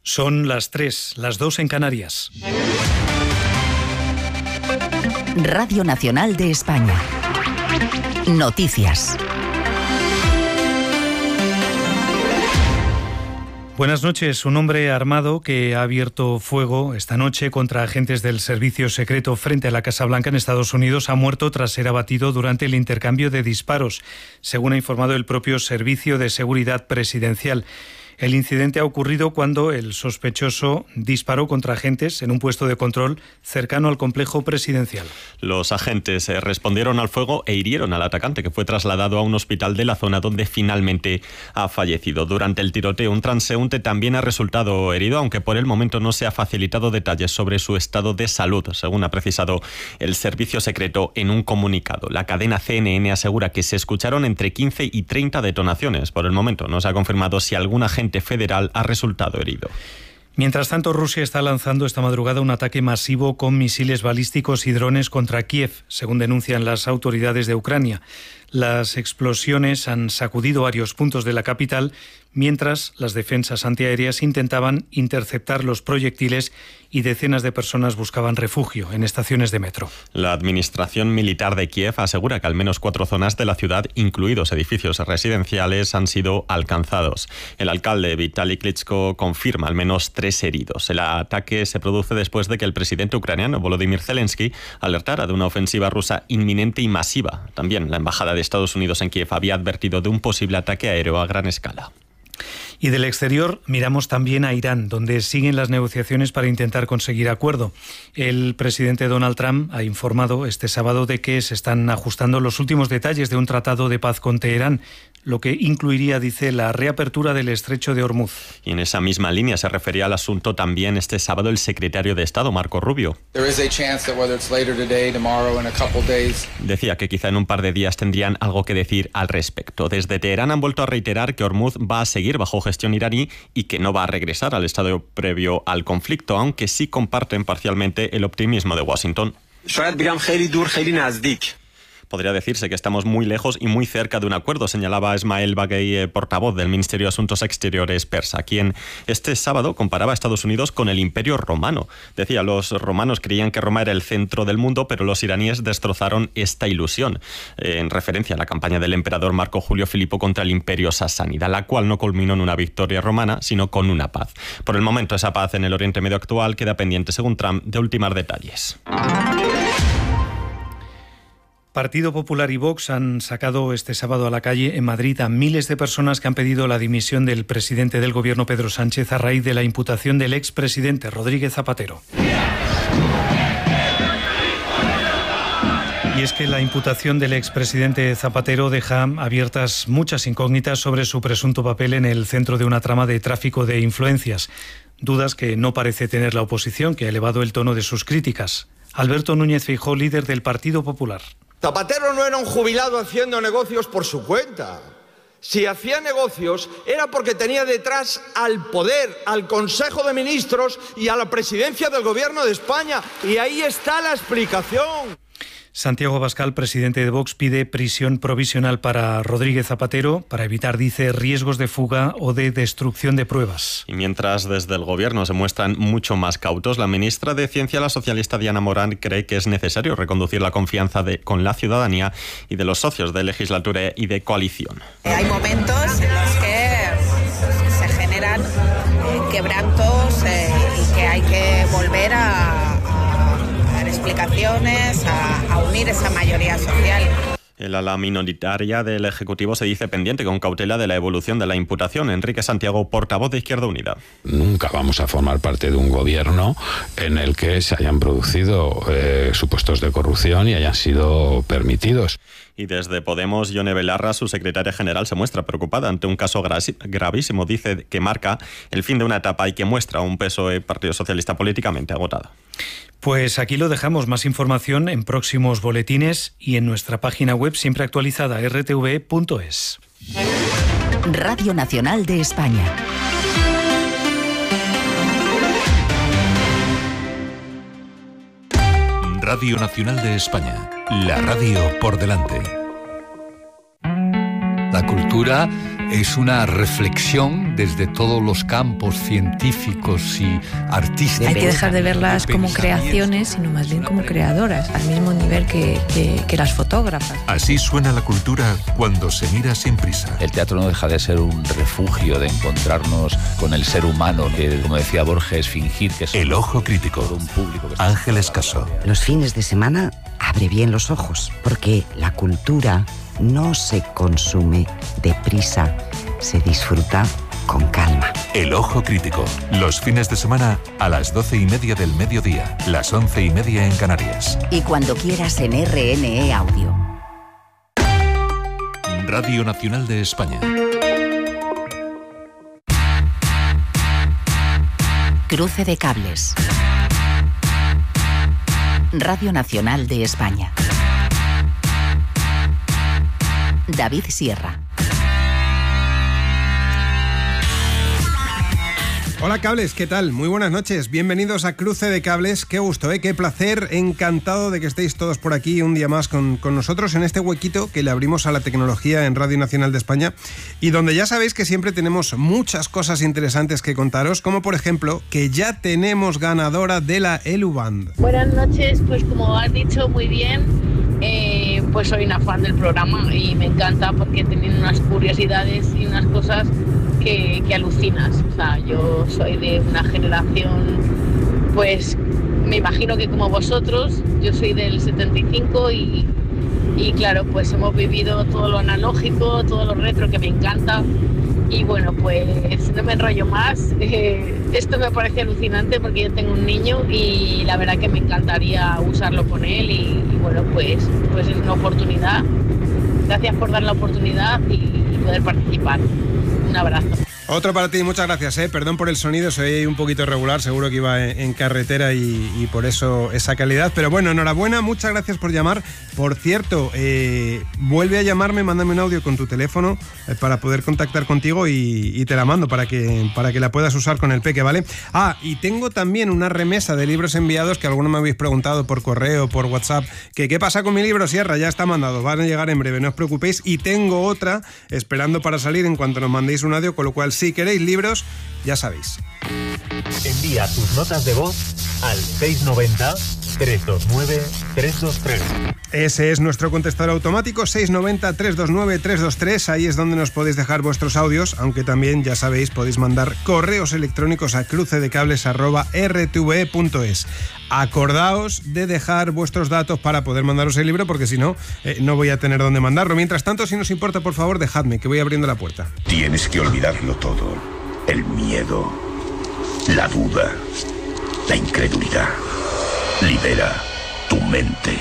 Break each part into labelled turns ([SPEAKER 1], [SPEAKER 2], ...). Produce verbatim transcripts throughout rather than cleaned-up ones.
[SPEAKER 1] Son las tres, las dos en Canarias.
[SPEAKER 2] Radio Nacional de España. Noticias.
[SPEAKER 1] Buenas noches. Un hombre armado que ha abierto fuego esta noche contra agentes del servicio secreto frente a la Casa Blanca en Estados Unidos ha muerto tras ser abatido durante el intercambio de disparos, según ha informado el propio Servicio de Seguridad Presidencial. El incidente ha ocurrido cuando el sospechoso disparó contra agentes en un puesto de control cercano al complejo presidencial.
[SPEAKER 3] Los agentes respondieron al fuego e hirieron al atacante, que fue trasladado a un hospital de la zona donde finalmente ha fallecido. Durante el tiroteo, un transeúnte también ha resultado herido, aunque por el momento no se ha facilitado detalles sobre su estado de salud, según ha precisado el servicio secreto en un comunicado. La cadena C N N asegura que se escucharon entre quince y treinta detonaciones. Por el momento no se ha confirmado si algún agente federal ha resultado herido.
[SPEAKER 1] Mientras tanto, Rusia está lanzando esta madrugada un ataque masivo con misiles balísticos y drones contra Kiev, según denuncian las autoridades de Ucrania. Las explosiones han sacudido varios puntos de la capital, mientras las defensas antiaéreas intentaban interceptar los proyectiles y decenas de personas buscaban refugio en estaciones de metro.
[SPEAKER 3] La administración militar de Kiev asegura que al menos cuatro zonas de la ciudad, incluidos edificios residenciales, han sido alcanzados. El alcalde Vitaly Klitschko confirma al menos tres heridos. El ataque se produce después de que el presidente ucraniano Volodymyr Zelensky alertara de una ofensiva rusa inminente y masiva. También la embajada de Estados Unidos en Kiev había advertido de un posible ataque aéreo a gran escala.
[SPEAKER 1] Y del exterior miramos también a Irán, donde siguen las negociaciones para intentar conseguir acuerdo. El presidente Donald Trump ha informado este sábado de que se están ajustando los últimos detalles de un tratado de paz con Teherán, lo que incluiría, dice, la reapertura del estrecho de Hormuz.
[SPEAKER 3] Y en esa misma línea se refería al asunto también este sábado el secretario de Estado, Marco Rubio. Decía que quizá en un par de días tendrían algo que decir al respecto. Desde Teherán han vuelto a reiterar que Hormuz va a seguir bajo gestión iraní y que no va a regresar al estado previo al conflicto, aunque sí comparten parcialmente el optimismo de Washington. Podría decirse que estamos muy lejos y muy cerca de un acuerdo, señalaba Esmael Baghei, portavoz del Ministerio de Asuntos Exteriores persa, quien este sábado comparaba a Estados Unidos con el Imperio Romano. Decía, los romanos creían que Roma era el centro del mundo, pero los iraníes destrozaron esta ilusión, eh, en referencia a la campaña del emperador Marco Julio Filipo contra el Imperio Sasánida, la cual no culminó en una victoria romana, sino con una paz. Por el momento, esa paz en el Oriente Medio actual queda pendiente, según Trump, de ultimar detalles.
[SPEAKER 1] Partido Popular y Vox han sacado este sábado a la calle en Madrid a miles de personas que han pedido la dimisión del presidente del Gobierno, Pedro Sánchez, a raíz de la imputación del expresidente Rodríguez Zapatero. Y es que la imputación del expresidente Zapatero deja abiertas muchas incógnitas sobre su presunto papel en el centro de una trama de tráfico de influencias. Dudas que no parece tener la oposición, que ha elevado el tono de sus críticas. Alberto Núñez Feijóo, líder del Partido Popular.
[SPEAKER 4] Zapatero no era un jubilado haciendo negocios por su cuenta. Si hacía negocios era porque tenía detrás al poder, al Consejo de Ministros y a la presidencia del Gobierno de España. Y ahí está la explicación.
[SPEAKER 1] Santiago Abascal, presidente de Vox, pide prisión provisional para Rodríguez Zapatero para evitar, dice, riesgos de fuga o de destrucción de pruebas.
[SPEAKER 3] Y mientras desde el Gobierno se muestran mucho más cautos, la ministra de Ciencia, la socialista Diana Morán, cree que es necesario reconducir la confianza de, con la ciudadanía y de los socios de legislatura y de coalición.
[SPEAKER 5] Hay momentos en los que se generan eh, quebrantos eh, y que hay que volver a explicaciones, a, a unir esa mayoría social.
[SPEAKER 3] El ala minoritaria del Ejecutivo se dice pendiente con cautela de la evolución de la imputación. Enrique Santiago, portavoz de Izquierda Unida.
[SPEAKER 6] Nunca vamos a formar parte de un gobierno en el que se hayan producido eh, supuestos de corrupción y hayan sido permitidos.
[SPEAKER 3] Y desde Podemos, Yone Belarra, su secretaria general, se muestra preocupada ante un caso gravísimo. Dice que marca el fin de una etapa y que muestra un P S O E, Partido Socialista, políticamente agotado.
[SPEAKER 1] Pues aquí lo dejamos. Más información en próximos boletines y en nuestra página web siempre actualizada, erre te ve punto es.
[SPEAKER 2] Radio Nacional de España.
[SPEAKER 7] Radio Nacional de España. La radio por delante.
[SPEAKER 8] La cultura Es una reflexión desde todos los campos científicos y artísticos.
[SPEAKER 9] Hay que dejar de verlas como creaciones, sino más bien como creadoras, al mismo nivel que, que, que las fotógrafas.
[SPEAKER 7] Así suena la cultura cuando se mira sin prisa.
[SPEAKER 10] El teatro no deja de ser un refugio, de encontrarnos con el ser humano, que, como decía Borges, fingir que es
[SPEAKER 7] El Ojo Crítico.
[SPEAKER 10] un público. Que
[SPEAKER 7] Ángeles Caso.
[SPEAKER 11] Los fines de semana abre bien los ojos, porque la cultura no se consume deprisa, se disfruta con calma.
[SPEAKER 7] El Ojo Crítico. Los fines de semana a las doce y media del mediodía, las once y media en Canarias.
[SPEAKER 2] Y cuando quieras en R N E Audio.
[SPEAKER 7] Radio Nacional de España.
[SPEAKER 2] Cruce de cables. Radio Nacional de España. David Sierra.
[SPEAKER 12] Hola cables, ¿qué tal? Muy buenas noches, bienvenidos a Cruce de Cables. Qué gusto, ¿eh? Qué placer, encantado de que estéis todos por aquí un día más con, con nosotros en este huequito que le abrimos a la tecnología en Radio Nacional de España y donde ya sabéis que siempre tenemos muchas cosas interesantes que contaros, como por ejemplo que ya tenemos ganadora de la EluBand.
[SPEAKER 13] Buenas noches, pues como has dicho muy bien, eh, pues soy una fan del programa y me encanta porque tienen unas curiosidades y unas cosas que, que alucinas. O sea, yo soy de una generación, pues me imagino que como vosotros, yo soy del setenta y cinco y, y claro, pues hemos vivido todo lo analógico, todo lo retro que me encanta. Y bueno, pues no me enrollo más, eh, esto me parece alucinante porque yo tengo un niño y la verdad que me encantaría usarlo con él y, y bueno, pues, pues es una oportunidad. Gracias por dar la oportunidad y, y poder participar. Un abrazo.
[SPEAKER 12] Otro para ti, muchas gracias, ¿eh? Perdón por el sonido, soy un poquito irregular, seguro que iba en, en carretera y, y por eso esa calidad. Pero bueno, enhorabuena, muchas gracias por llamar. Por cierto, eh, vuelve a llamarme, mándame un audio con tu teléfono eh, para poder contactar contigo y, y te la mando para que, para que la puedas usar con el peque, ¿vale? Ah, y tengo también una remesa de libros enviados que algunos me habéis preguntado por correo, por WhatsApp, que qué pasa con mi libro, Sierra, ya está mandado, van a llegar en breve, no os preocupéis. Y tengo otra esperando para salir en cuanto nos mandéis un audio, con lo cual si queréis libros, ya sabéis.
[SPEAKER 14] Envía tus notas de voz al seis nueve cero, tres dos nueve, tres dos tres.
[SPEAKER 12] Ese es nuestro contestador automático, seis nueve cero, tres dos nueve, tres dos tres. Ahí es donde nos podéis dejar vuestros audios, aunque también, ya sabéis, podéis mandar correos electrónicos a crucedecables arroba r t v e punto es. Acordaos de dejar vuestros datos para poder mandaros el libro, porque si no, eh, no voy a tener dónde mandarlo. Mientras tanto, si nos importa, por favor, dejadme, que voy abriendo la puerta.
[SPEAKER 15] Tienes que olvidarlo todo. El miedo, la duda, la incredulidad. Libera tu mente.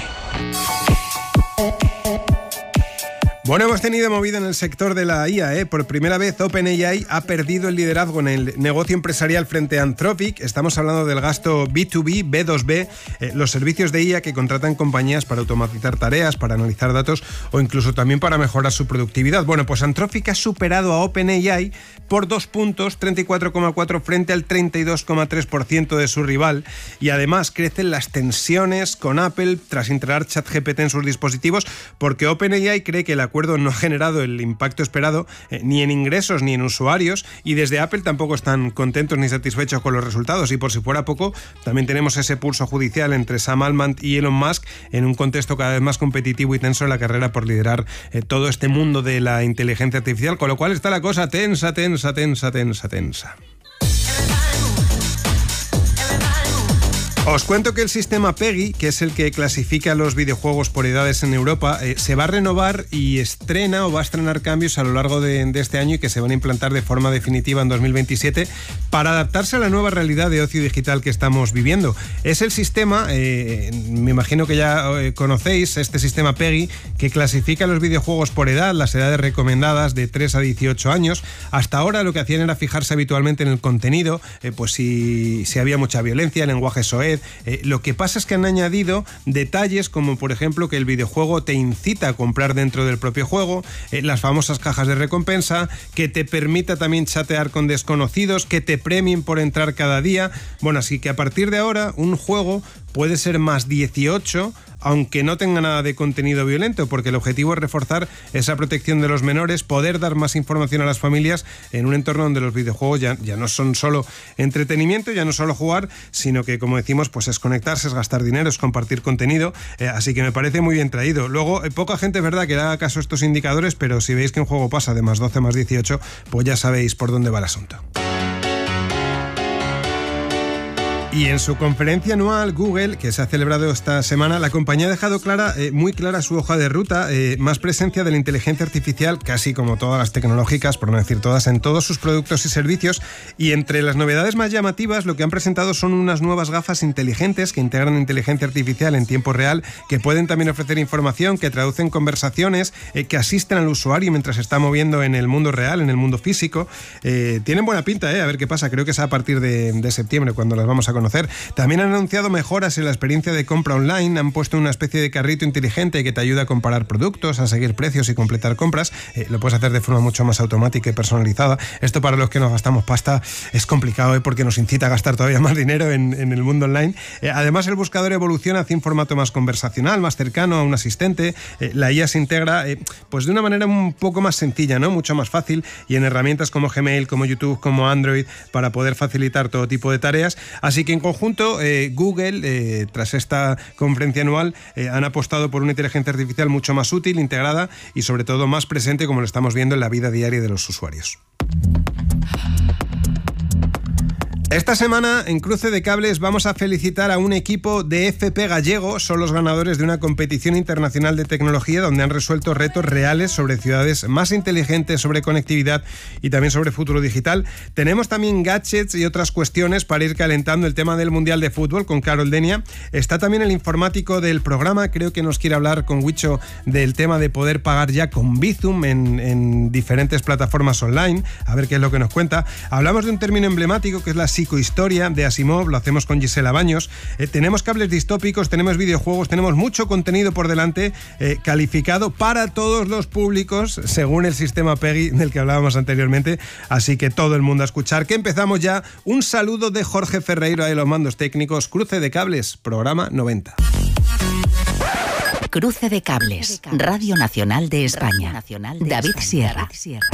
[SPEAKER 12] Bueno, hemos tenido movida en el sector de la I A, ¿eh? Por primera vez OpenAI ha perdido el liderazgo en el negocio empresarial frente a Anthropic. Estamos hablando del gasto B dos B, B dos B, eh, los servicios de I A que contratan compañías para automatizar tareas, para analizar datos o incluso también para mejorar su productividad. Bueno, pues Anthropic ha superado a OpenAI por dos puntos, treinta y cuatro coma cuatro frente al treinta y dos coma tres por ciento de su rival, y además crecen las tensiones con Apple tras integrar ChatGPT en sus dispositivos, porque OpenAI cree que el acuerdo no ha generado el impacto esperado eh, ni en ingresos ni en usuarios, y desde Apple tampoco están contentos ni satisfechos con los resultados. Y por si fuera poco, también tenemos ese pulso judicial entre Sam Altman y Elon Musk en un contexto cada vez más competitivo y tenso en la carrera por liderar eh, todo este mundo de la inteligencia artificial, con lo cual está la cosa tensa, tensa, tensa, tensa, tensa. Os cuento que el sistema PEGI, que es el que clasifica los videojuegos por edades en Europa, eh, se va a renovar y estrena o va a estrenar cambios a lo largo de, de este año y que se van a implantar de forma definitiva en dos mil veintisiete para adaptarse a la nueva realidad de ocio digital que estamos viviendo. Es el sistema, eh, me imagino que ya eh, conocéis, este sistema PEGI, que clasifica los videojuegos por edad, las edades recomendadas de tres a dieciocho años. Hasta ahora lo que hacían era fijarse habitualmente en el contenido, eh, pues si, si había mucha violencia, lenguaje soez. Eh, lo que pasa es que han añadido detalles como, por ejemplo, que el videojuego te incita a comprar dentro del propio juego, eh, las famosas cajas de recompensa, que te permita también chatear con desconocidos, que te premien por entrar cada día. Bueno, así que a partir de ahora un juego puede ser más dieciocho aunque no tenga nada de contenido violento, porque el objetivo es reforzar esa protección de los menores, poder dar más información a las familias en un entorno donde los videojuegos ya, ya no son solo entretenimiento, ya no solo jugar, sino que, como decimos, pues es conectarse, es gastar dinero, es compartir contenido, eh, así que me parece muy bien traído. Luego, eh, poca gente es verdad que le haga caso a estos indicadores, pero si veis que un juego pasa de más doce, más dieciocho, pues ya sabéis por dónde va el asunto. Y en su conferencia anual, Google, que se ha celebrado esta semana, la compañía ha dejado clara, eh, muy clara su hoja de ruta, eh, más presencia de la inteligencia artificial, casi como todas las tecnológicas, por no decir todas, en todos sus productos y servicios. Y entre las novedades más llamativas, lo que han presentado son unas nuevas gafas inteligentes que integran inteligencia artificial en tiempo real, que pueden también ofrecer información, que traducen conversaciones, eh, que asisten al usuario mientras se está moviendo en el mundo real, en el mundo físico. Eh, tienen buena pinta, eh, a ver qué pasa. Creo que es a partir de, de septiembre cuando las vamos a conocer. También han anunciado mejoras en la experiencia de compra online, han puesto una especie de carrito inteligente que te ayuda a comparar productos, a seguir precios y completar compras. Eh, lo puedes hacer de forma mucho más automática y personalizada. Esto para los que nos gastamos pasta es complicado, ¿eh? Porque nos incita a gastar todavía más dinero en, en el mundo online. Eh, además, el buscador evoluciona hacia un formato más conversacional, más cercano a un asistente. Eh, la I A se integra eh, pues de una manera un poco más sencilla, ¿no? Mucho más fácil, y en herramientas como Gmail, como YouTube, como Android, para poder facilitar todo tipo de tareas. Así que en conjunto, eh, Google, eh, tras esta conferencia anual, eh, han apostado por una inteligencia artificial mucho más útil, integrada y sobre todo más presente, como lo estamos viendo en la vida diaria de los usuarios. Esta semana, en Cruce de Cables, vamos a felicitar a un equipo de F P gallego. Son los ganadores de una competición internacional de tecnología donde han resuelto retos reales sobre ciudades más inteligentes, sobre conectividad y también sobre futuro digital. Tenemos también gadgets y otras cuestiones para ir calentando el tema del Mundial de Fútbol con Carol Denia. Está también el informático del programa, creo que nos quiere hablar con Huicho del tema de poder pagar ya con Bizum en, en diferentes plataformas online. A ver qué es lo que nos cuenta. Hablamos de un término emblemático que es la psicohistoria de Asimov, lo hacemos con Gisela Baños. Eh, tenemos cables distópicos, tenemos videojuegos, tenemos mucho contenido por delante, eh, calificado para todos los públicos, según el sistema PEGI del que hablábamos anteriormente, así que todo el mundo a escuchar, que empezamos ya. Un saludo de Jorge Ferreira de los mandos técnicos. Cruce de Cables, programa noventa.
[SPEAKER 2] Cruce de Cables, Radio Nacional de España. David Sierra.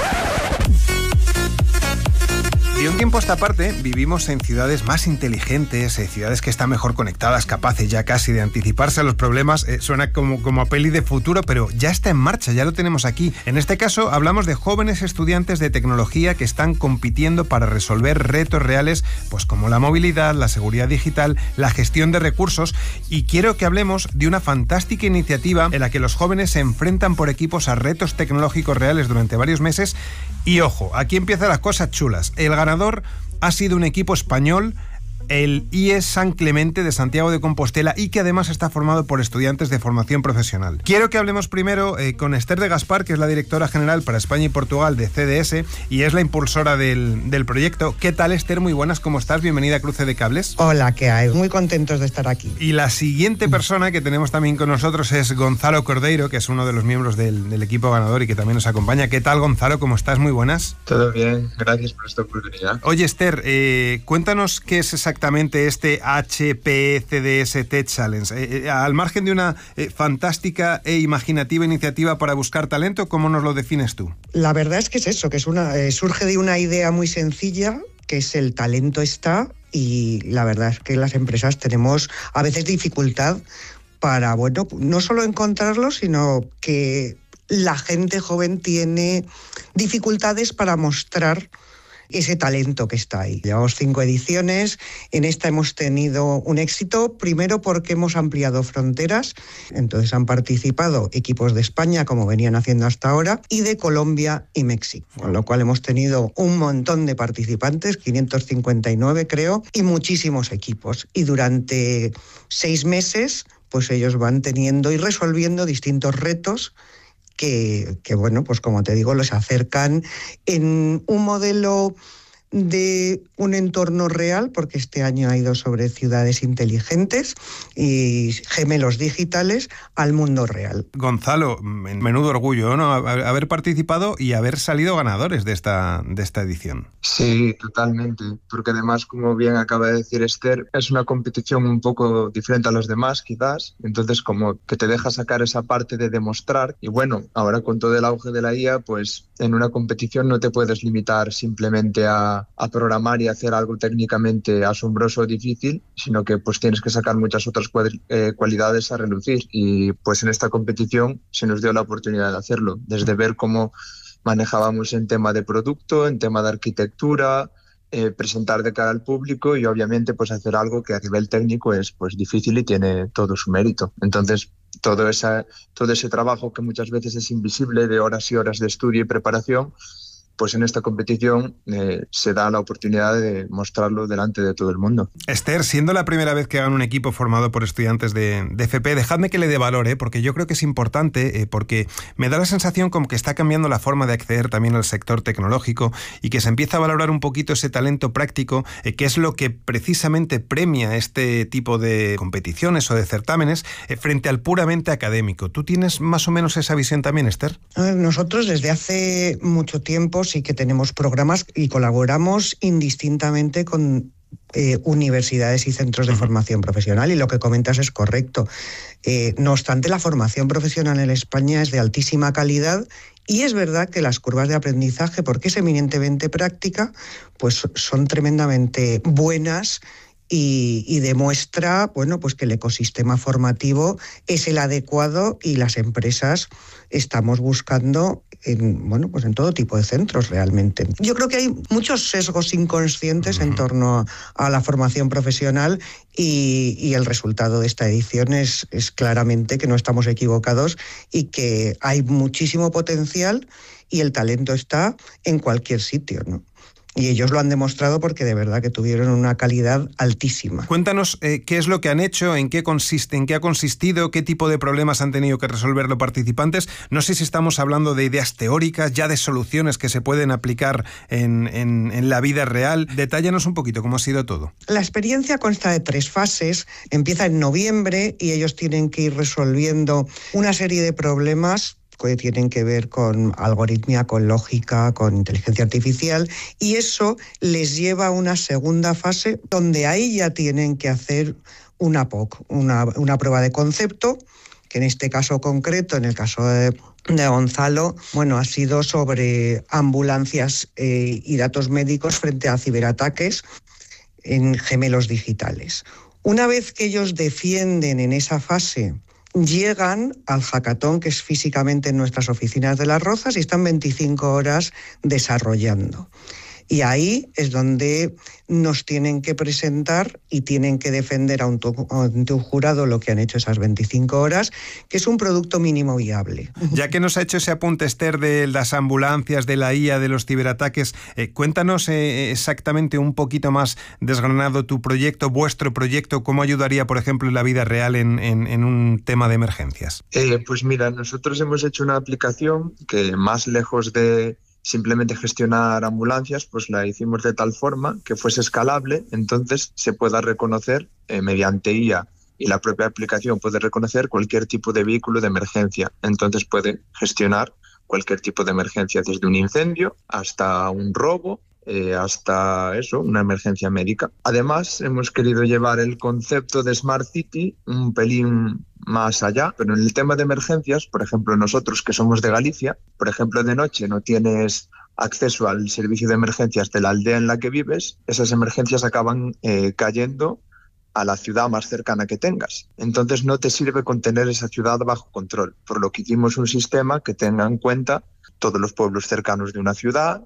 [SPEAKER 12] De un tiempo a esta parte vivimos en ciudades más inteligentes, eh, ciudades que están mejor conectadas, capaces ya casi de anticiparse a los problemas. Eh, suena como, como a peli de futuro, pero ya está en marcha, ya lo tenemos aquí. En este caso hablamos de jóvenes estudiantes de tecnología que están compitiendo para resolver retos reales, pues como la movilidad, la seguridad digital, la gestión de recursos, y quiero que hablemos de una fantástica iniciativa en la que los jóvenes se enfrentan por equipos a retos tecnológicos reales durante varios meses. Y ojo, aquí empiezan las cosas chulas. El ganador ha sido un equipo español, el I E S San Clemente de Santiago de Compostela, y que además está formado por estudiantes de formación profesional. Quiero que hablemos primero eh, con Esther de Gaspar, que es la directora general para España y Portugal de C D S y es la impulsora del, del proyecto. ¿Qué tal, Esther? Muy buenas, ¿cómo estás? Bienvenida a Cruce de Cables.
[SPEAKER 16] Hola, ¿qué hay? Muy contentos de estar aquí.
[SPEAKER 12] Y la siguiente persona que tenemos también con nosotros es Gonzalo Cordeiro, que es uno de los miembros del, del equipo ganador y que también nos acompaña. ¿Qué tal, Gonzalo? ¿Cómo estás? Muy buenas.
[SPEAKER 17] Todo bien, gracias por esta oportunidad.
[SPEAKER 12] Oye, Esther, eh, cuéntanos qué es exactamente este H P E C D S Tech Challenge. Eh, eh, al margen de una eh, fantástica e imaginativa iniciativa para buscar talento, ¿cómo nos lo defines tú?
[SPEAKER 16] La verdad es que es eso, que es una eh, surge de una idea muy sencilla, que es el talento está, y la verdad es que las empresas tenemos a veces dificultad para, bueno, no solo encontrarlo, sino que la gente joven tiene dificultades para mostrar ese talento que está ahí. Llevamos cinco ediciones, en esta hemos tenido un éxito, primero porque hemos ampliado fronteras, entonces han participado equipos de España, como venían haciendo hasta ahora, y de Colombia y México, con lo cual hemos tenido un montón de participantes, quinientos cincuenta y nueve creo, y muchísimos equipos. Y durante seis meses, pues ellos van teniendo y resolviendo distintos retos Que, que, bueno, pues como te digo, los acercan en un modelo de un entorno real, porque este año ha ido sobre ciudades inteligentes y gemelos digitales, al mundo real.
[SPEAKER 12] Gonzalo, menudo orgullo, ¿no? Haber participado y haber salido ganadores de esta, de esta edición.
[SPEAKER 17] Sí, totalmente, porque además, como bien acaba de decir Esther, es una competición un poco diferente a las demás, quizás, entonces como que te deja sacar esa parte de demostrar, y bueno, ahora con todo el auge de la I A, pues en una competición no te puedes limitar simplemente a a programar y hacer algo técnicamente asombroso o difícil, sino que pues tienes que sacar muchas otras eh, cualidades a relucir, y pues en esta competición se nos dio la oportunidad de hacerlo, desde ver cómo manejábamos en tema de producto, en tema de arquitectura, eh, presentar de cara al público y obviamente pues hacer algo que a nivel técnico es pues difícil y tiene todo su mérito. Entonces todo, esa, todo ese trabajo que muchas veces es invisible, de horas y horas de estudio y preparación, pues en esta competición eh, se da la oportunidad de mostrarlo delante de todo el mundo.
[SPEAKER 12] Esther, siendo la primera vez que hagan un equipo formado por estudiantes de, de F P, dejadme que le dé valor, ¿eh? porque yo creo que es importante, eh, porque me da la sensación como que está cambiando la forma de acceder también al sector tecnológico y que se empieza a valorar un poquito ese talento práctico, eh, que es lo que precisamente premia este tipo de competiciones o de certámenes eh, frente al puramente académico. ¿Tú tienes más o menos esa visión también, Esther?
[SPEAKER 16] A ver, nosotros desde hace mucho tiempo sí que tenemos programas y colaboramos indistintamente con eh, universidades y centros de formación profesional, y lo que comentas es correcto. Eh, no obstante, la formación profesional en España es de altísima calidad y es verdad que las curvas de aprendizaje, porque es eminentemente práctica, pues son tremendamente buenas. Y, y demuestra, bueno, pues que el ecosistema formativo es el adecuado y las empresas estamos buscando en, bueno, pues en todo tipo de centros realmente. Yo creo que hay muchos sesgos inconscientes uh-huh. en torno a, a la formación profesional y, y el resultado de esta edición es, es claramente que no estamos equivocados y que hay muchísimo potencial y el talento está en cualquier sitio, ¿no? Y ellos lo han demostrado porque de verdad que tuvieron una calidad altísima.
[SPEAKER 12] Cuéntanos eh, qué es lo que han hecho, en qué consiste, en qué ha consistido, qué tipo de problemas han tenido que resolver los participantes. No sé si estamos hablando de ideas teóricas, ya de soluciones que se pueden aplicar en, en, en la vida real. Detállanos un poquito cómo ha sido todo.
[SPEAKER 16] La experiencia consta de tres fases. Empieza en noviembre y ellos tienen que ir resolviendo una serie de problemas que tienen que ver con algoritmia, con lógica, con inteligencia artificial, y eso les lleva a una segunda fase donde ahí ya tienen que hacer una P O C, una, una prueba de concepto, que en este caso concreto, en el caso de, de Gonzalo, bueno, ha sido sobre ambulancias eh, y datos médicos frente a ciberataques en gemelos digitales. Una vez que ellos defienden en esa fase, llegan al hackathon, que es físicamente en nuestras oficinas de Las Rozas, y están veinticinco horas desarrollando. Y ahí es donde nos tienen que presentar y tienen que defender ante un jurado lo que han hecho esas veinticinco horas, que es un producto mínimo viable.
[SPEAKER 12] Ya que nos ha hecho ese apunte, Esther, de las ambulancias, de la I A, de los ciberataques, eh, cuéntanos eh, exactamente un poquito más desgranado tu proyecto, vuestro proyecto, cómo ayudaría, por ejemplo, en la vida real en, en, en un tema de emergencias.
[SPEAKER 17] Eh, pues mira, nosotros hemos hecho una aplicación que, más lejos de simplemente gestionar ambulancias, pues la hicimos de tal forma que fuese escalable, entonces se pueda reconocer eh, mediante I A, y la propia aplicación puede reconocer cualquier tipo de vehículo de emergencia, entonces puede gestionar cualquier tipo de emergencia, desde un incendio hasta un robo, eh, hasta eso, una emergencia médica. Además, hemos querido llevar el concepto de Smart City un pelín más allá, pero en el tema de emergencias, por ejemplo, nosotros que somos de Galicia, por ejemplo, de noche no tienes acceso al servicio de emergencias de la aldea en la que vives, esas emergencias acaban eh, cayendo a la ciudad más cercana que tengas. Entonces no te sirve con tener esa ciudad bajo control, por lo que hicimos un sistema que tenga en cuenta todos los pueblos cercanos de una ciudad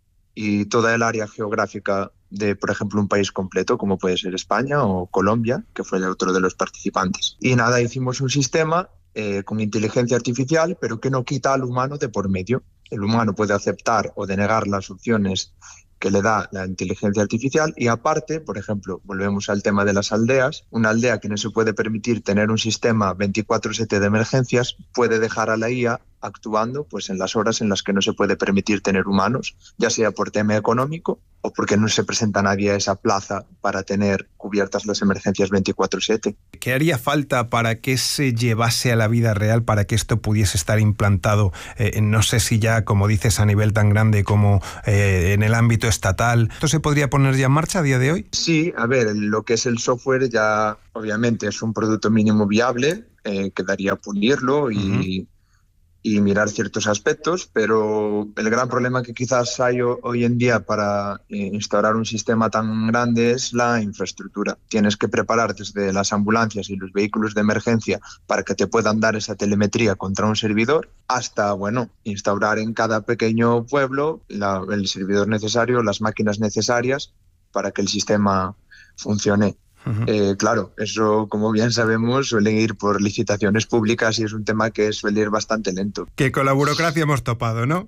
[SPEAKER 17] y toda el área geográfica de, por ejemplo, un país completo, como puede ser España o Colombia, que fue el otro de los participantes. Y nada, hicimos un sistema eh, con inteligencia artificial, pero que no quita al humano de por medio. El humano puede aceptar o denegar las opciones que le da la inteligencia artificial, y aparte, por ejemplo, volvemos al tema de las aldeas, una aldea que no se puede permitir tener un sistema veinticuatro siete de emergencias puede dejar a la I A actuando pues en las horas en las que no se puede permitir tener humanos, ya sea por tema económico o porque no se presenta nadie a esa plaza para tener cubiertas las emergencias veinticuatro siete.
[SPEAKER 12] ¿Qué haría falta para que se llevase a la vida real, para que esto pudiese estar implantado? Eh, no sé si ya, como dices, a nivel tan grande como eh, en el ámbito estatal. ¿Esto se podría poner ya en marcha a día de hoy?
[SPEAKER 17] Sí, a ver, lo que es el software ya obviamente es un producto mínimo viable, eh, quedaría pulirlo y... Uh-huh. y mirar ciertos aspectos, pero el gran problema que quizás hay hoy en día para instaurar un sistema tan grande es la infraestructura. Tienes que preparar desde las ambulancias y los vehículos de emergencia para que te puedan dar esa telemetría contra un servidor, hasta, bueno, instaurar en cada pequeño pueblo la, el servidor necesario, las máquinas necesarias para que el sistema funcione. Uh-huh. Eh, claro, eso, como bien sabemos, suele ir por licitaciones públicas y es un tema que suele ir bastante lento.
[SPEAKER 12] Que con la burocracia hemos topado, ¿no?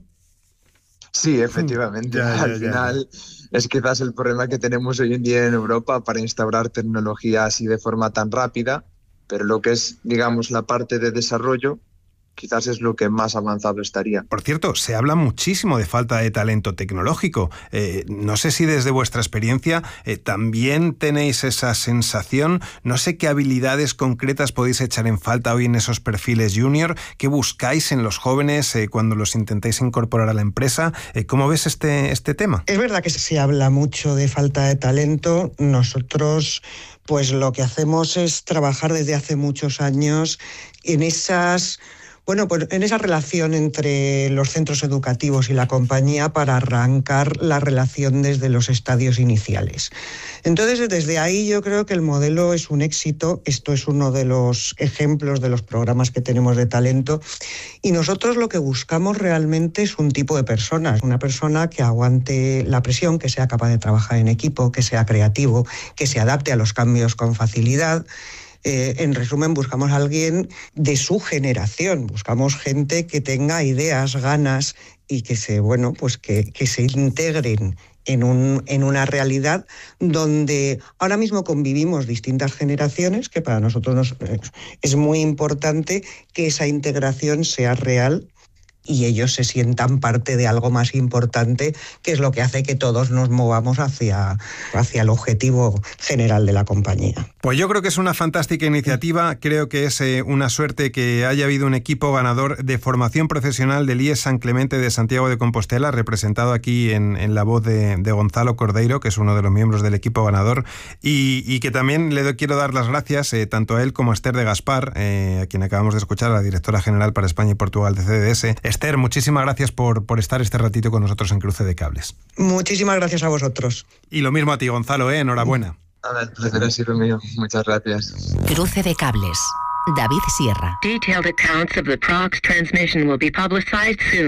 [SPEAKER 17] Sí, efectivamente. Ya, ya, Al ya. final es quizás el problema que tenemos hoy en día en Europa para instaurar tecnología así de forma tan rápida, pero lo que es, digamos, la parte de desarrollo, quizás es lo que más avanzado estaría.
[SPEAKER 12] Por cierto, se habla muchísimo de falta de talento tecnológico. Eh, no sé si desde vuestra experiencia eh, también tenéis esa sensación. No sé qué habilidades concretas podéis echar en falta hoy en esos perfiles junior. ¿Qué buscáis en los jóvenes eh, cuando los intentáis incorporar a la empresa? Eh, ¿Cómo ves este, este tema?
[SPEAKER 16] Es verdad que se habla mucho de falta de talento. Nosotros, pues lo que hacemos es trabajar desde hace muchos años en esas... Bueno, pues en esa relación entre los centros educativos y la compañía para arrancar la relación desde los estadios iniciales. Entonces, desde ahí yo creo que el modelo es un éxito. Esto es uno de los ejemplos de los programas que tenemos de talento. Y nosotros lo que buscamos realmente es un tipo de persona. Una persona que aguante la presión, que sea capaz de trabajar en equipo, que sea creativo, que se adapte a los cambios con facilidad. Eh, en resumen, buscamos a alguien de su generación, buscamos gente que tenga ideas, ganas y que se, bueno, pues que, que se integren en, un, en una realidad donde ahora mismo convivimos distintas generaciones, que para nosotros nos, es muy importante que esa integración sea real y ellos se sientan parte de algo más importante, que es lo que hace que todos nos movamos hacia, hacia el objetivo general de la compañía.
[SPEAKER 12] Pues yo creo que es una fantástica iniciativa. Creo que es eh, una suerte que haya habido un equipo ganador de formación profesional del I E S San Clemente de Santiago de Compostela, representado aquí en, en la voz de, de Gonzalo Cordeiro, que es uno de los miembros del equipo ganador, y, y que también le doy, quiero dar las gracias eh, tanto a él como a Esther de Gaspar, eh, a quien acabamos de escuchar, la directora general para España y Portugal de C D S. Esther, muchísimas gracias por, por estar este ratito con nosotros en Cruce de Cables.
[SPEAKER 16] Muchísimas gracias a vosotros.
[SPEAKER 12] Y lo mismo a ti, Gonzalo, ¿eh? Enhorabuena.
[SPEAKER 17] A ver, el placer ha sido mío. Muchas gracias.
[SPEAKER 2] Cruce de Cables. David Sierra.
[SPEAKER 18] Detailed accounts of the Prox transmission will be publicized soon.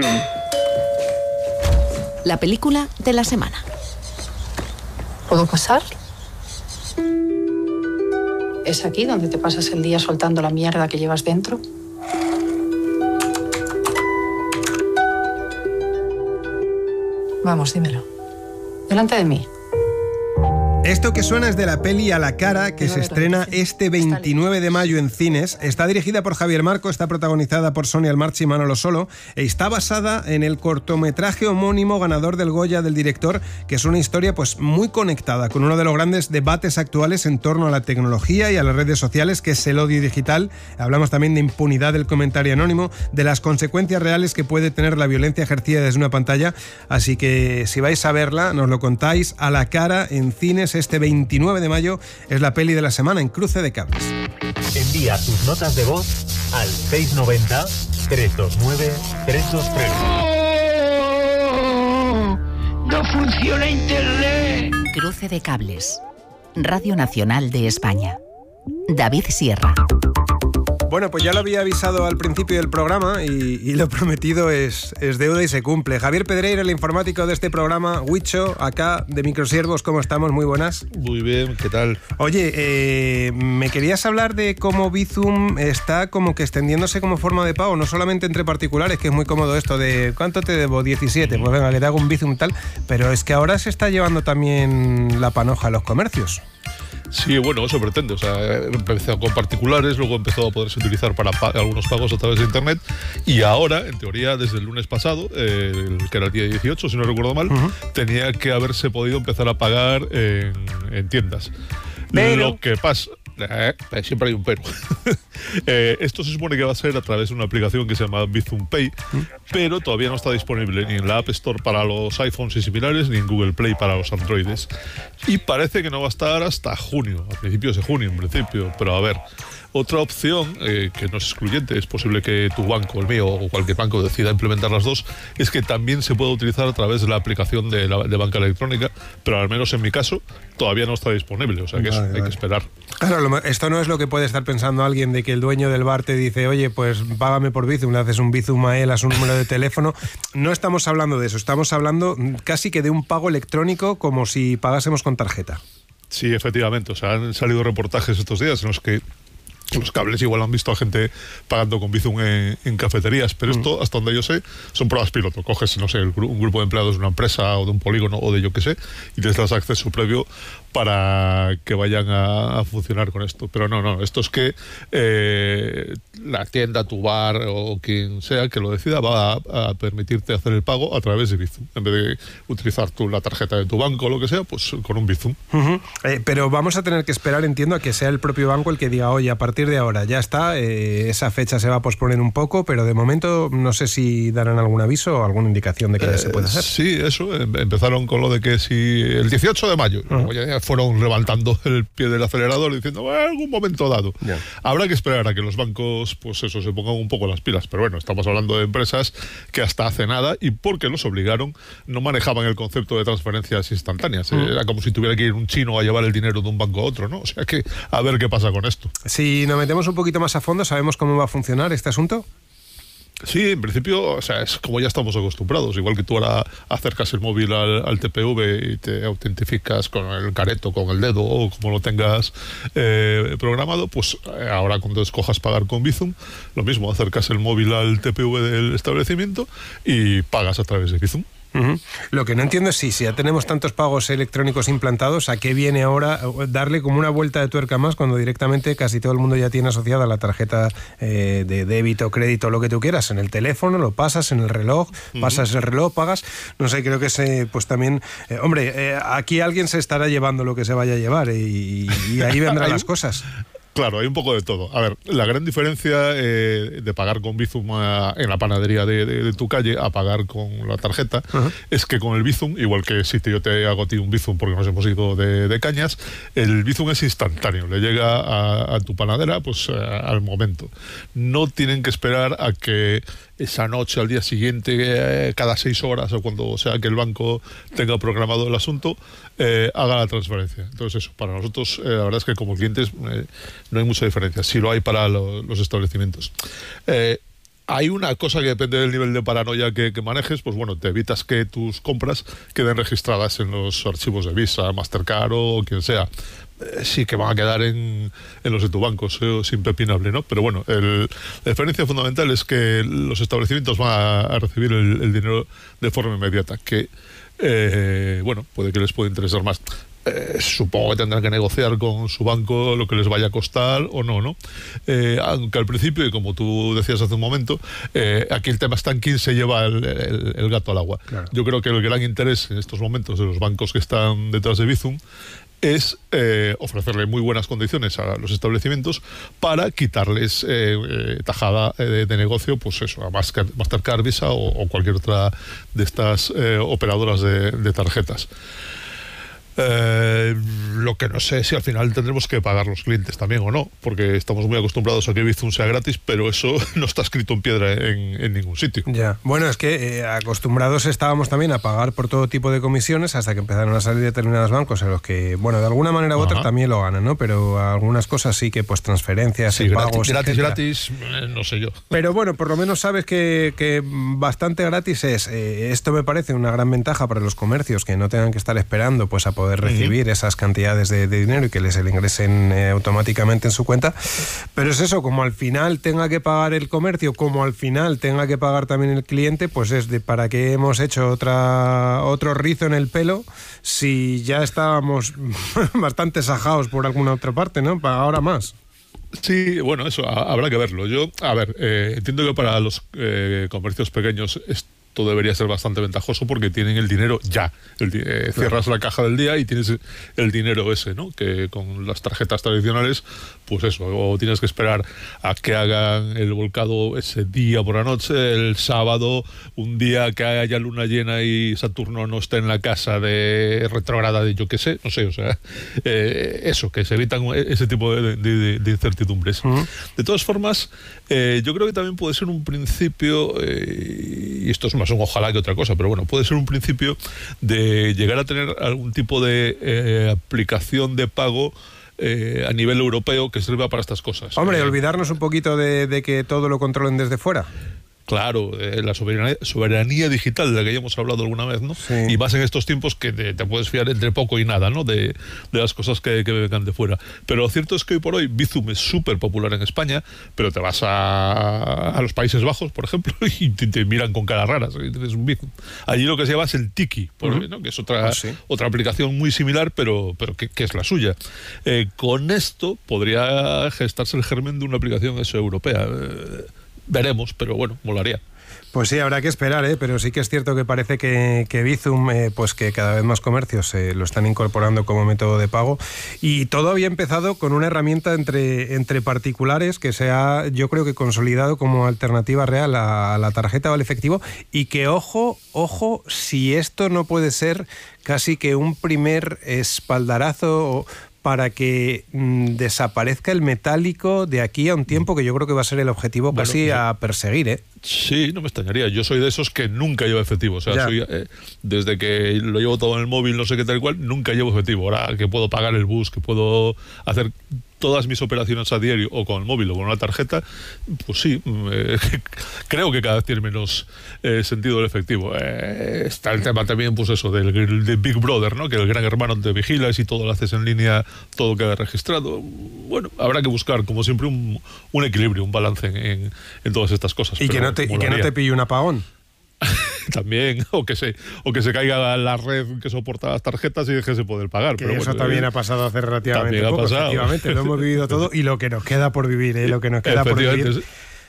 [SPEAKER 2] La película de la semana.
[SPEAKER 19] ¿Puedo pasar? ¿Es aquí donde te pasas el día soltando la mierda que llevas dentro? Vamos, dímelo. Delante de mí.
[SPEAKER 12] Esto que suena es de la peli A la cara, que se estrena este veintinueve de mayo en cines. Está dirigida por Javier Marco, está protagonizada por Sonia Almarchi y Manolo Solo, e está basada en el cortometraje homónimo ganador del Goya del director, que es una historia pues muy conectada con uno de los grandes debates actuales en torno a la tecnología y a las redes sociales, que es el odio digital. Hablamos también de impunidad del comentario anónimo, de las consecuencias reales que puede tener la violencia ejercida desde una pantalla. Así que si vais a verla, nos lo contáis. A la cara en cines este veintinueve de mayo, es la peli de la semana en Cruce de Cables.
[SPEAKER 14] Envía tus notas de voz al seis nueve cero, tres dos nueve, tres dos tres.
[SPEAKER 2] ¡Oh! ¡No funciona Internet! Cruce de Cables. Radio Nacional de España. David Sierra.
[SPEAKER 12] Bueno, pues ya lo había avisado al principio del programa y, y lo prometido es, es deuda y se cumple. Javier Pedreira, el informático de este programa, Huicho, acá de Microsiervos, ¿cómo estamos? Muy buenas.
[SPEAKER 20] Muy bien, ¿qué tal?
[SPEAKER 12] Oye, eh, me querías hablar de cómo Bizum está como que extendiéndose como forma de pago, no solamente entre particulares, que es muy cómodo esto de ¿cuánto te debo? diecisiete, pues venga, que te hago un Bizum tal, pero es que ahora se está llevando también la panoja a los comercios.
[SPEAKER 20] Sí, bueno, eso pretende. O sea, empezó con particulares, luego empezó a poderse utilizar para pa algunos pagos a través de Internet y ahora, en teoría, desde el lunes pasado, eh, que era el día dieciocho, si no recuerdo mal, uh-huh. tenía que haberse podido empezar a pagar en, en tiendas. Pero... Lo que pasa... Eh, siempre hay un pero. eh, esto se supone que va a ser a través de una aplicación que se llama Bizum Pay, ¿Mm? pero todavía no está disponible ni en la App Store para los iPhones y similares, ni en Google Play para los Androides. Y parece que no va a estar hasta junio, a principios de junio en principio, pero a ver. Otra opción, eh, que no es excluyente, es posible que tu banco, el mío o cualquier banco decida implementar las dos, es que también se puede utilizar a través de la aplicación de, la, de banca electrónica, pero al menos en mi caso todavía no está disponible, o sea que vale, eso, vale. hay que esperar.
[SPEAKER 12] Claro, lo, esto no es lo que puede estar pensando alguien de que el dueño del bar te dice, oye, pues págame por Bizum, le haces un Bizum a él, a su número de teléfono. No estamos hablando de eso, estamos hablando casi que de un pago electrónico como si pagásemos con tarjeta.
[SPEAKER 20] Sí, efectivamente, o sea, han salido reportajes estos días en los que los cables igual han visto a gente pagando con Bizum en, en cafeterías, pero mm. esto, hasta donde yo sé, son pruebas piloto. Coges, no sé, el, un grupo de empleados de una empresa o de un polígono o de yo que sé, y les das acceso previo para que vayan a, a funcionar con esto. Pero no, no, esto es que eh, la tienda, tu bar o quien sea que lo decida va a, a permitirte hacer el pago a través de Bizum. En vez de utilizar tú la tarjeta de tu banco o lo que sea, pues con un Bizum.
[SPEAKER 12] Uh-huh. eh, pero vamos a tener que esperar, entiendo, a que sea el propio banco el que diga, oye, a partir de ahora ya está, eh, esa fecha se va a posponer un poco, pero de momento no sé si darán algún aviso o alguna indicación de que eh, ya se puede hacer.
[SPEAKER 20] Sí, eso, empezaron con lo de que si el dieciocho de mayo, uh-huh. ya fueron levantando el pie del acelerador diciendo, bueno, en algún momento dado. Yeah. Habrá que esperar a que los bancos, pues eso, se pongan un poco las pilas, pero bueno, estamos hablando de empresas que hasta hace nada, y porque los obligaron, no manejaban el concepto de transferencias instantáneas. Uh-huh. Era como si tuviera que ir un chino a llevar el dinero de un banco a otro, ¿no? O sea que, a ver qué pasa con esto.
[SPEAKER 12] Si nos metemos un poquito más a fondo, ¿sabemos cómo va a funcionar este asunto?
[SPEAKER 20] Sí, en principio, o sea, es como ya estamos acostumbrados. Igual que tú ahora acercas el móvil al, al T P V y te autentificas con el careto, con el dedo o como lo tengas eh, programado, pues ahora cuando escojas pagar con Bizum, lo mismo, acercas el móvil al T P V del establecimiento y pagas a través de Bizum.
[SPEAKER 12] Uh-huh. Lo que no entiendo es si, si ya tenemos tantos pagos electrónicos implantados, ¿a qué viene ahora darle como una vuelta de tuerca más cuando directamente casi todo el mundo ya tiene asociada la tarjeta eh, de débito, crédito, lo que tú quieras, en el teléfono, lo pasas en el reloj, uh-huh. pasas el reloj, pagas? No sé, creo que se, pues también, eh, hombre, eh, aquí alguien se estará llevando lo que se vaya a llevar y, y ahí vendrán las cosas.
[SPEAKER 20] Claro, hay un poco de todo. A ver, la gran diferencia eh, de pagar con Bizum a, en la panadería de, de, de tu calle a pagar con la tarjeta uh-huh. es que con el Bizum, igual que si te, yo te hago a ti un Bizum porque nos hemos ido de, de cañas, el Bizum es instantáneo, le llega a, a tu panadera pues a, al momento. No tienen que esperar a que esa noche, al día siguiente, eh, cada seis horas o cuando sea que el banco tenga programado el asunto, eh, haga la transferencia. Entonces eso, para nosotros, eh, la verdad es que como clientes eh, no hay mucha diferencia. Sí lo hay para lo, los establecimientos. Eh, Hay una cosa que depende del nivel de paranoia que, que manejes, pues bueno, te evitas que tus compras queden registradas en los archivos de Visa, Mastercard o quien sea. Eh, sí que van a quedar en, en los de tu banco, eso es impepinable, ¿no? Pero bueno, el, la diferencia fundamental es que los establecimientos van a, a recibir el, el dinero de forma inmediata, que, eh, bueno, puede que les pueda interesar más. Eh, supongo que tendrán que negociar con su banco lo que les vaya a costar o no, ¿no? Eh, aunque al principio, y como tú decías hace un momento, eh, aquí el tema está en quién se lleva el, el, el gato al agua. Claro. Yo creo que el gran interés en estos momentos de los bancos que están detrás de Bizum es eh, ofrecerle muy buenas condiciones a los establecimientos para quitarles eh, eh, tajada eh, de, de negocio, pues eso, a Mastercard, Mastercard Visa o, o cualquier otra de estas eh, operadoras de, de tarjetas. Eh, lo que no sé si al final tendremos que pagar los clientes también o no, porque estamos muy acostumbrados a que Bizum sea gratis, pero eso no está escrito en piedra en, en ningún sitio.
[SPEAKER 12] Ya, bueno, es que eh, acostumbrados estábamos también a pagar por todo tipo de comisiones hasta que empezaron a salir determinados bancos en los que, bueno, de alguna manera u otra también lo ganan, ¿no? Pero algunas cosas sí que, pues transferencias,
[SPEAKER 20] sí,
[SPEAKER 12] pagos,
[SPEAKER 20] gratis, gratis, eh, no sé yo.
[SPEAKER 12] Pero bueno, por lo menos sabes que, que bastante gratis es. Eh, esto me parece una gran ventaja para los comercios, que no tengan que estar esperando pues a poder recibir uh-huh. esas cantidades cantidades de, de dinero y que les le ingresen eh, automáticamente en su cuenta. Pero es eso, como al final tenga que pagar el comercio, como al final tenga que pagar también el cliente, pues es de para qué hemos hecho otra otro rizo en el pelo si ya estábamos bastante sajados por alguna otra parte, ¿no? Para ahora más.
[SPEAKER 20] Sí, bueno, eso a, habrá que verlo. Yo, a ver, eh, entiendo que para los eh, comercios pequeños esto debería ser bastante ventajoso porque tienen el dinero ya. El, eh, cierras claro. la caja del día y tienes el dinero ese, ¿no? Que con las tarjetas tradicionales, pues eso, o tienes que esperar a que hagan el volcado ese día por la noche, el sábado, un día que haya luna llena y Saturno no esté en la casa de retrograda de yo qué sé, no sé, o sea, eh, eso, que se evitan ese tipo de, de, de incertidumbres. Uh-huh. De todas formas, eh, yo creo que también puede ser un principio, eh, y esto es más un ojalá que otra cosa, pero bueno, puede ser un principio de llegar a tener algún tipo de eh, aplicación de pago eh, a nivel europeo que sirva para estas cosas.
[SPEAKER 12] Hombre,
[SPEAKER 20] eh,
[SPEAKER 12] olvidarnos un poquito de, de que todo lo controlen desde fuera.
[SPEAKER 20] Claro, eh, la soberanía, soberanía digital de la que ya hemos hablado alguna vez, ¿no? Sí. Y más en estos tiempos que te, te puedes fiar entre poco y nada, ¿no? De, de las cosas que, que vengan de fuera. Pero lo cierto es que hoy por hoy Bizum es súper popular en España, pero te vas a, a los Países Bajos, por ejemplo, y te, te miran con caras raras. Es un Bizum. Allí lo que se llama es el Tiki, por uh-huh. ¿no? Que es otra, ah, sí. otra aplicación muy similar, pero, pero que, que es la suya. Eh, con esto podría gestarse el germen de una aplicación eso, europea. Eh, Veremos, pero bueno, molaría.
[SPEAKER 12] Pues sí, habrá que esperar, ¿eh? Pero sí que es cierto que parece que, que Bizum, eh, pues que cada vez más comercios eh, lo están incorporando como método de pago. Y todo había empezado con una herramienta entre, entre particulares que se ha, yo creo que consolidado como alternativa real a, a la tarjeta o al efectivo. Y que, ojo, ojo, si esto no puede ser casi que un primer espaldarazo para que mmm, desaparezca el metálico de aquí a un tiempo, que yo creo que va a ser el objetivo bueno, casi a perseguir, ¿eh?
[SPEAKER 20] Sí, no me extrañaría. Yo soy de esos que nunca llevo efectivo. O sea, soy, eh, desde que lo llevo todo en el móvil, no sé qué tal cual, nunca llevo efectivo. Ahora que puedo pagar el bus, que puedo hacer todas mis operaciones a diario o con el móvil o con una tarjeta, pues sí, eh, creo que cada vez tiene menos eh, sentido el efectivo. Eh, está el tema también, pues eso, del, del Big Brother, ¿no? Que el gran hermano te vigila y si todo lo haces en línea, todo queda registrado. Bueno, habrá que buscar, como siempre, un, un equilibrio, un balance en, en, en todas estas cosas.
[SPEAKER 12] Y que, no te, y que no te pille un apagón.
[SPEAKER 20] También, o que se o que se caiga la red que soporta las tarjetas y deje de poder pagar.
[SPEAKER 12] Que
[SPEAKER 20] pero
[SPEAKER 12] eso
[SPEAKER 20] bueno,
[SPEAKER 12] también
[SPEAKER 20] eh,
[SPEAKER 12] ha pasado hace relativamente
[SPEAKER 20] poco,
[SPEAKER 12] pasado. Efectivamente, lo hemos vivido todo y lo que nos queda por vivir, ¿eh? Lo que nos queda por vivir.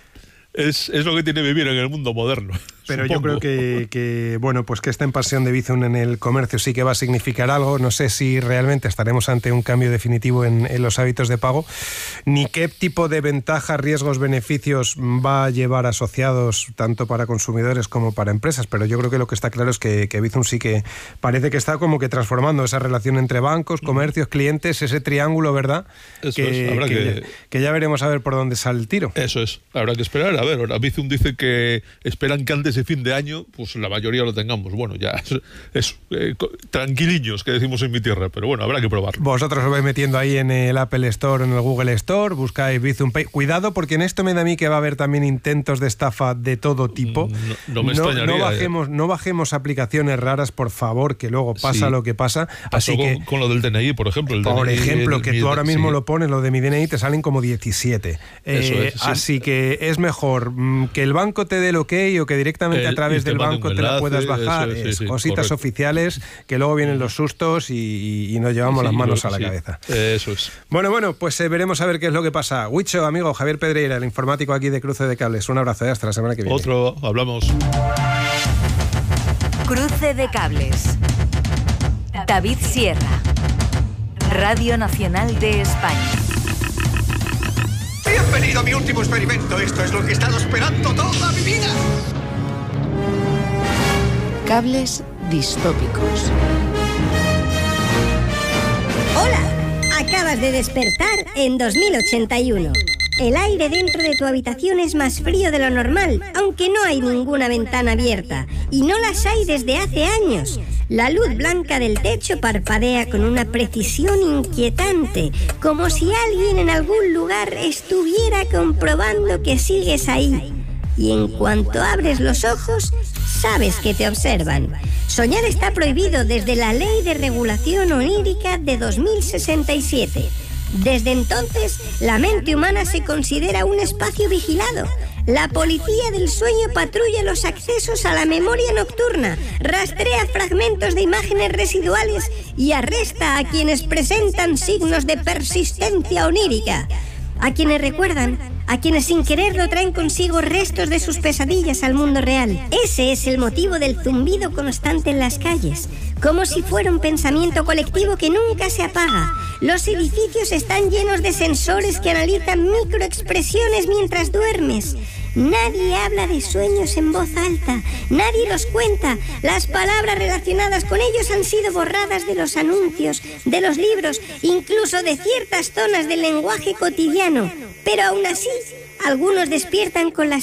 [SPEAKER 20] Es, es lo que tiene vivir en el mundo moderno.
[SPEAKER 12] Pero
[SPEAKER 20] supongo.
[SPEAKER 12] Yo creo que, que, bueno, pues que esta invasión de Bizum en el comercio sí que va a significar algo. No sé si realmente estaremos ante un cambio definitivo en, en los hábitos de pago, ni qué tipo de ventajas, riesgos, beneficios va a llevar asociados tanto para consumidores como para empresas. Pero yo creo que lo que está claro es que, que Bizum sí que parece que está como que transformando esa relación entre bancos, comercios, clientes, ese triángulo, ¿verdad?
[SPEAKER 20] Eso
[SPEAKER 12] que,
[SPEAKER 20] es. Habrá
[SPEAKER 12] que,
[SPEAKER 20] que...
[SPEAKER 12] Ya, que ya veremos a ver por dónde sale el tiro.
[SPEAKER 20] Eso es. Habrá que esperar. A ver, ahora Bizum dice que esperan que antes de fin de año, pues la mayoría lo tengamos. Bueno, ya es, es eh, tranquiliños, que decimos en mi tierra, pero bueno, habrá que probarlo.
[SPEAKER 12] Vosotros os vais metiendo ahí en el Apple Store, en el Google Store, buscáis Bizum Pay. Cuidado, porque en esto me da a mí que va a haber también intentos de estafa de todo tipo.
[SPEAKER 20] No, no me extrañaría.
[SPEAKER 12] No bajemos, eh. no bajemos aplicaciones raras, por favor, que luego pasa sí. lo que pasa.
[SPEAKER 20] Pasó
[SPEAKER 12] Así
[SPEAKER 20] con,
[SPEAKER 12] que,
[SPEAKER 20] con lo del D N I, por ejemplo. El
[SPEAKER 12] por
[SPEAKER 20] D N I,
[SPEAKER 12] ejemplo,
[SPEAKER 20] el,
[SPEAKER 12] que
[SPEAKER 20] el,
[SPEAKER 12] tú ahora mismo
[SPEAKER 20] sí.
[SPEAKER 12] lo pones, lo de mi D N I, te salen como diecisiete.
[SPEAKER 20] Eso
[SPEAKER 12] eh,
[SPEAKER 20] es, sí.
[SPEAKER 12] Así que es mejor mmm, que el banco te dé el ok o que directamente el, a través del banco te la puedas bajar. Eso, sí, es, sí, cositas correcto. Oficiales, que luego vienen los sustos y, y nos llevamos sí, las manos lo, a la
[SPEAKER 20] sí.
[SPEAKER 12] cabeza.
[SPEAKER 20] Eso es.
[SPEAKER 12] Bueno, bueno, pues eh, veremos a ver qué es lo que pasa. Huicho, amigo, Javier Pedreira, el informático aquí de Cruce de Cables. Un abrazo, ¿eh? Hasta la semana que viene.
[SPEAKER 20] Otro, hablamos.
[SPEAKER 2] Cruce de Cables. David Sierra. Radio Nacional de España.
[SPEAKER 21] Bienvenido a mi último experimento. Esto es lo que he estado esperando toda mi vida.
[SPEAKER 2] Cables distópicos.
[SPEAKER 22] Hola, acabas de despertar en dos mil ochenta y uno. El aire dentro de tu habitación es más frío de lo normal, aunque no hay ninguna ventana abierta. Y no las hay desde hace años. La luz blanca del techo parpadea con una precisión inquietante, como si alguien en algún lugar estuviera comprobando que sigues ahí. Y en cuanto abres los ojos, sabes que te observan. Soñar está prohibido desde la Ley de Regulación Onírica de dos mil sesenta y siete. Desde entonces, la mente humana se considera un espacio vigilado. La policía del sueño patrulla los accesos a la memoria nocturna, rastrea fragmentos de imágenes residuales y arresta a quienes presentan signos de persistencia onírica. A quienes recuerdan, a quienes sin quererlo traen consigo restos de sus pesadillas al mundo real. Ese es el motivo del zumbido constante en las calles, como si fuera un pensamiento colectivo que nunca se apaga. Los edificios están llenos de sensores que analizan microexpresiones mientras duermes. Nadie habla de sueños en voz alta, nadie los cuenta. Las palabras relacionadas con ellos han sido borradas de los anuncios, de los libros, incluso de ciertas zonas del lenguaje cotidiano. Pero aún así, algunos despiertan con la